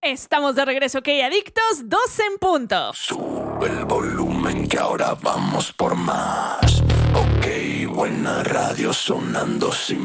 Estamos de regreso, OK Adictos, 12 en punto. Sube el volumen que ahora vamos por más. OK, buena radio sonando sin